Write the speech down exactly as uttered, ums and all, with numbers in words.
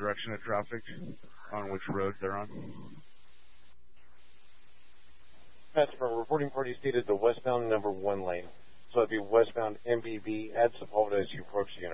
direction of traffic on which roads they're on? Customer reporting party stated the westbound number one lane. So it'd be westbound M B B at Sepulveda as you approach the intersection.